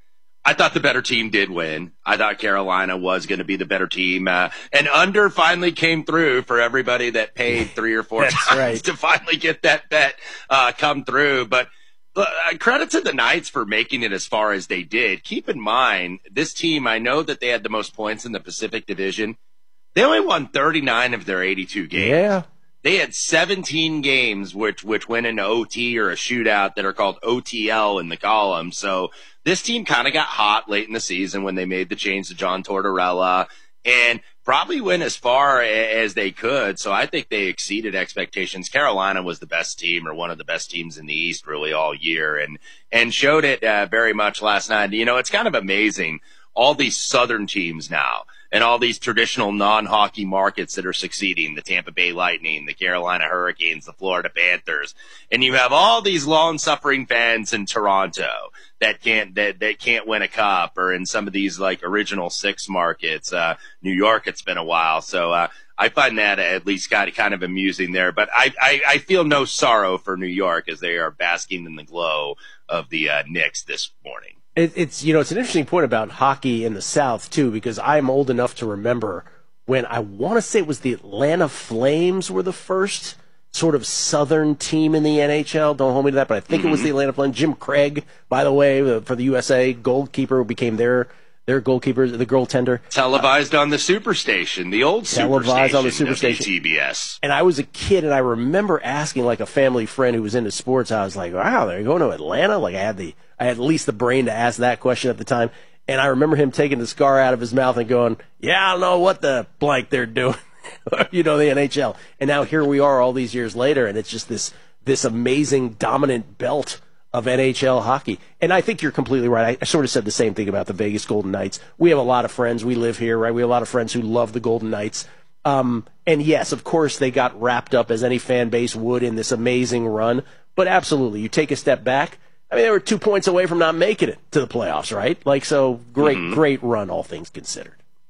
I thought the better team did win. I thought Carolina was going to be the better team. And under finally came through for everybody that paid 3 or 4 times to finally get that bet come through. But credit to the Knights for making it as far as they did. Keep in mind, this team, I know that they had the most points in the Pacific Division. They only won 39 of their 82 games. Yeah. They had 17 games which went into OT or a shootout that are called OTL in the column. So this team kind of got hot late in the season when they made the change to John Tortorella and probably went as far as they could. So I think they exceeded expectations. Carolina was the best team, or one of the best teams in the East really all year, and showed it very much last night. You know, it's kind of amazing, all these Southern teams now, and all these traditional non-hockey markets that are succeeding, the Tampa Bay Lightning, the Carolina Hurricanes, the Florida Panthers. And you have all these long-suffering fans in Toronto that can't win a cup, or in some of these like original 6 markets. New York, it's been a while. So I find that at least kind of amusing there. But I feel no sorrow for New York as they are basking in the glow of the Knicks this morning. It's an interesting point about hockey in the South, too, because I'm old enough to remember when I want to say it was the Atlanta Flames were the first sort of Southern team in the NHL. Don't hold me to that, but I think it was the Atlanta Flames. Jim Craig, by the way, for the USA, goalkeeper, became their goalkeeper, the goaltender. Televised on the Superstation, the old Televised Superstation on the Superstation. TBS. And I was a kid, and I remember asking like a family friend who was into sports. I was like, "Wow, they're going to Atlanta?" Like I had at least the brain to ask that question at the time. And I remember him taking the cigar out of his mouth and going, "Yeah, I don't know what the blank they're doing." The NHL. And now here we are all these years later, and it's just this amazing dominant belt of NHL hockey. And I think you're completely right. I sort of said the same thing about the Vegas Golden Knights. We have a lot of friends. We live here, right? We have a lot of friends who love the Golden Knights. And yes, of course, they got wrapped up, as any fan base would, in this amazing run. But absolutely, you take a step back. I mean, they were 2 points away from not making it to the playoffs, right? Like, so great run, all things considered.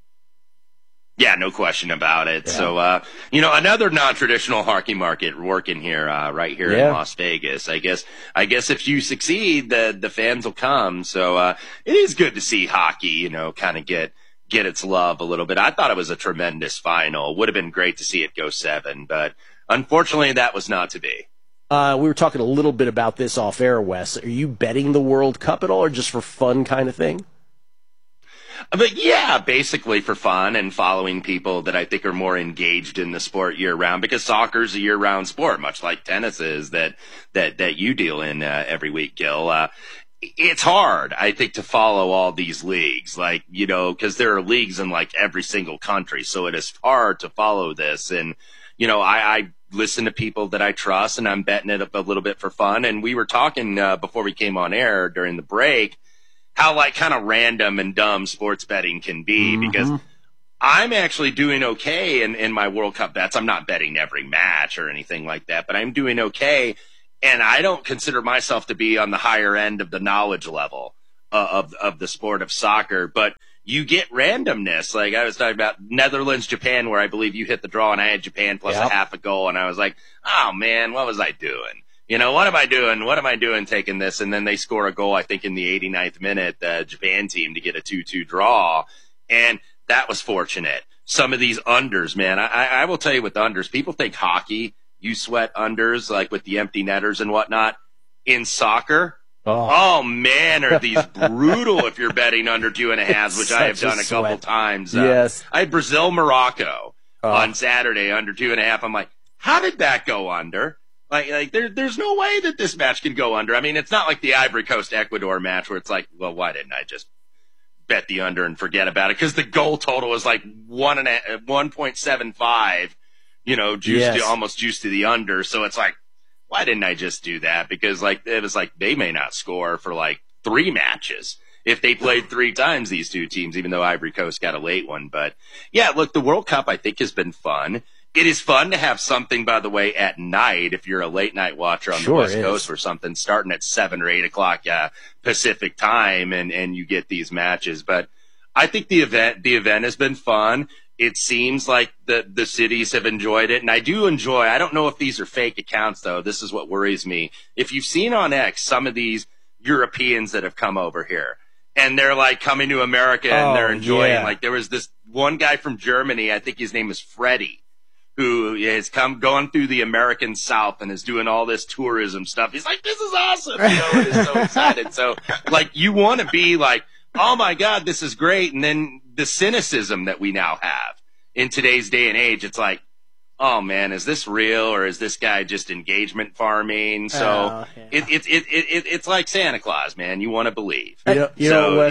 Yeah, no question about it. Yeah. So, another non-traditional hockey market working here, right here in Las Vegas. I guess if you succeed, the fans will come. So, it is good to see hockey, kind of get its love a little bit. I thought it was a tremendous final. Would have been great to see it go 7, but unfortunately that was not to be. We were talking a little bit about this off air, Wes. Are you betting the World Cup at all, or just for fun kind of thing? But yeah, basically for fun and following people that I think are more engaged in the sport year round, because soccer's a year round sport, much like tennis is that you deal in every week, Gil. It's hard, I think, to follow all these leagues, like, you know, because there are leagues in like every single country. So it is hard to follow this. And, you know, I listen to people that I trust, and I'm betting it up a little bit for fun. And we were talking before we came on air during the break, how like kind of random and dumb sports betting can be, because I'm actually doing okay in my World Cup bets. I'm not betting every match or anything like that, but I'm doing okay. And I don't consider myself to be on the higher end of the knowledge level of the sport of soccer, but you get randomness. Like I was talking about Netherlands, Japan, where I believe you hit the draw and I had Japan plus a half a goal. And I was like, oh man, what was I doing? You know, what am I doing? What am I doing taking this? And then they score a goal, I think in the 89th minute, the Japan team, to get a 2-2 draw. And that was fortunate. Some of these unders, man, I will tell you with the unders, people think hockey, you sweat unders, like with the empty netters and whatnot. In soccer, oh man, are these brutal if you're betting under 2.5, which I have done a couple times. Yes. I had Brazil, Morocco on Saturday under 2.5. I'm like, how did that go under? Like there's no way that this match can go under. I mean, it's not like the Ivory Coast Ecuador match where it's like, well, why didn't I just bet the under and forget about it? Because the goal total was like 1.75. You know, almost juiced to the under. So it's like, why didn't I just do that? Because like, it was like, they may not score for like 3 matches if they played 3 times, these two teams, even though Ivory Coast got a late one. But yeah, look, the World Cup I think has been fun. It is fun to have something, by the way, at night, if you're a late night watcher on the West Coast or something, starting at 7 or 8 o'clock Pacific time, and you get these matches. But I think the event has been fun. It seems like the cities have enjoyed it. And I do enjoy, I don't know if these are fake accounts, though. This is what worries me. If you've seen on X some of these Europeans that have come over here, and they're like coming to America and they're enjoying, like there was this one guy from Germany, I think his name is Freddie, who has going through the American South and is doing all this tourism stuff. He's like, this is awesome. You know, and is so excited. So like, you want to be like, oh my God, this is great. And then the cynicism that we now have in today's day and age, it's like, oh man, is this real, or is this guy just engagement farming? So it's like Santa Claus, man. You want to believe. You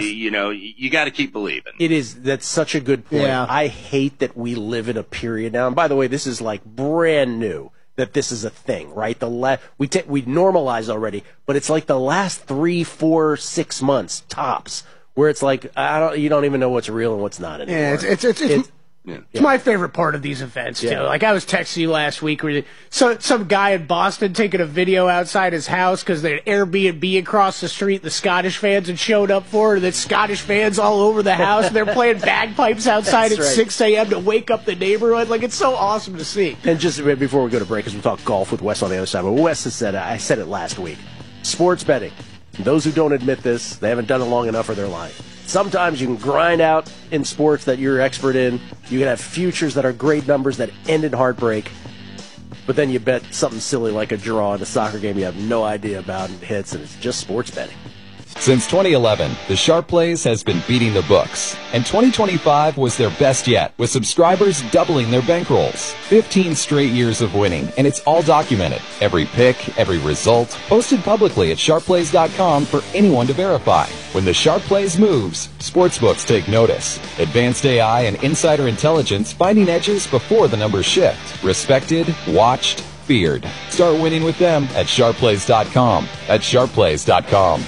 got to keep believing. That's such a good point. Yeah. I hate that we live in a period now. And by the way, this is like brand new that this is a thing, right? We normalize already, but it's like the last 3, 4, 6 months tops, where it's like you don't even know what's real and what's not anymore. Yeah, it's my favorite part of these events, too. Like, I was texting you last week where some guy in Boston taking a video outside his house because they had Airbnb across the street the Scottish fans had showed up for, and that Scottish fans all over the house, and they're playing bagpipes outside at 6 a.m. to wake up the neighborhood. Like, it's so awesome to see. And just before we go to break, because we'll talk golf with Wes on the other side, but Wes has said, I said it last week, sports betting, those who don't admit this, they haven't done it long enough or they're lying. Sometimes you can grind out in sports that you're expert in. You can have futures that are great numbers that end in heartbreak. But then you bet something silly like a draw in a soccer game you have no idea about and it hits, and it's just sports betting. Since 2011, the Sharp Plays has been beating the books, and 2025 was their best yet, with subscribers doubling their bankrolls. 15 straight years of winning, and it's all documented. Every pick, every result, posted publicly at sharpplays.com for anyone to verify. When the Sharp Plays moves, sportsbooks take notice. Advanced AI and insider intelligence finding edges before the numbers shift. Respected, watched, feared. Start winning with them at sharpplays.com. At sharpplays.com.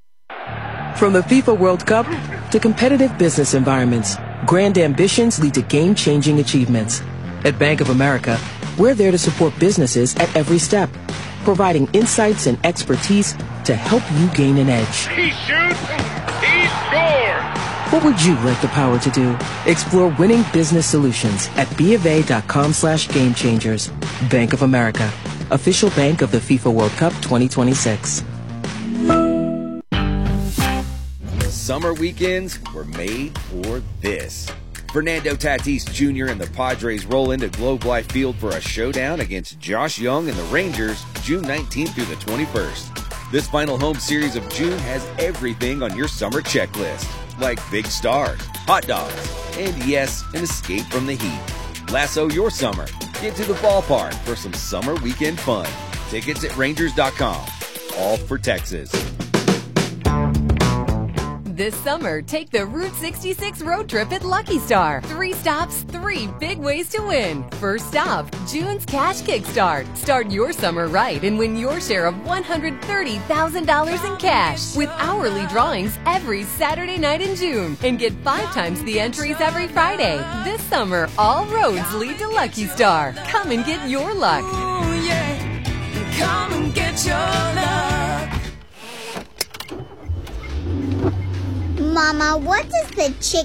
From the FIFA World Cup to competitive business environments, grand ambitions lead to game-changing achievements. At Bank of America, we're there to support businesses at every step, providing insights and expertise to help you gain an edge. He shoots, he scores! What would you like the power to do? Explore winning business solutions at BofA.com/gamechangers. Bank of America, official bank of the FIFA World Cup 2026. Summer weekends were made for this. Fernando Tatis Jr. and the Padres roll into Globe Life Field for a showdown against Josh Young and the Rangers June 19th through the 21st. This final home series of June has everything on your summer checklist. like big stars, hot dogs, and yes, an escape from the heat. Lasso your summer. Get to the ballpark for some summer weekend fun. Tickets at Rangers.com. All for Texas. This summer, take the Route 66 road trip at Lucky Star. 3 stops, 3 big ways to win. First stop, June's Cash Kickstart. Start your summer right and win your share of $130,000 in cash with hourly drawings every Saturday night in June. And get 5 times the entries every Friday. This summer, all roads lead to Lucky Star. Come and get your luck. Ooh, yeah. Come and get your luck. Mama, what does the chick